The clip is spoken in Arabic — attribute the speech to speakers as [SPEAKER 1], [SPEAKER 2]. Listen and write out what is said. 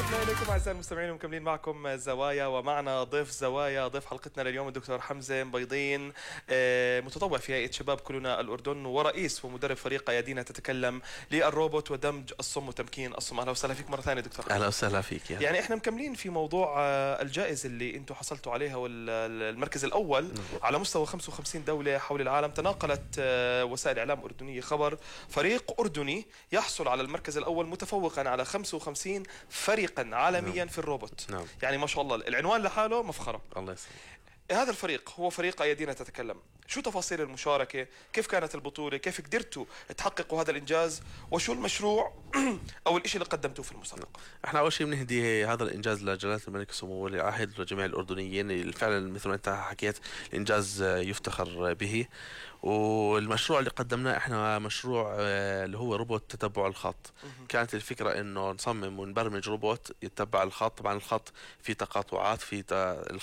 [SPEAKER 1] عدنا إليكم أعزائي المستمعين ومكملين معكم زوايا، ومعنا ضيف زوايا، ضيف حلقتنا لليوم الدكتور حمزة مبيضين، متطوع في هيئة شباب كلنا الأردن، ورئيس ومدرب فريق أيادينا تتكلم للروبوت ودمج الصم وتمكين الصم. أهلا وسهلا فيك مرة ثانية دكتور حمزة.
[SPEAKER 2] أهلا وسهلا فيك.
[SPEAKER 1] يعني إحنا مكملين في موضوع الجائزة اللي أنتم حصلتوا عليها، والمركز الأول على مستوى 55 دولة حول العالم. تناقلت وسائل إعلام أردنية خبر فريق أردني يحصل على المركز الأول متفوقا على 55 فريقا عالميا في الروبوت. يعني ما شاء الله العنوان لحاله مفخرة.
[SPEAKER 2] الله يسلمك.
[SPEAKER 1] هذا الفريق هو فريق أيادينا تتكلم. شو تفاصيل المشاركة؟ كيف كانت البطولة؟ كيف قدرتوا تحققوا هذا الإنجاز؟ وشو المشروع أو الإشي اللي قدمتوه في المسابقة؟
[SPEAKER 2] احنا أول شيء بنهدي هذا الإنجاز لجلالة الملك سمو ولي العهد لجميع الأردنيين. فعلا مثل ما أنت حكيت الإنجاز يفتخر به. والمشروع اللي قدمناه احنا مشروع اللي هو روبوت تتبع الخط. كانت الفكرة انه نصمم ونبرمج روبوت يتبع الخط. طبعا الخط فيه تقاطعات، في